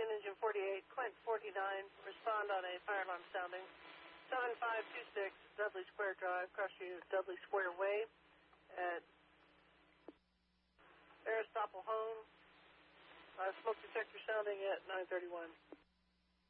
Houston, engine 48, Clint 49, respond on a fire alarm sounding. 7526 Dudley Square Drive, Crossview Dudley Square Way at Aristotle Home. Smoke detector sounding at 931.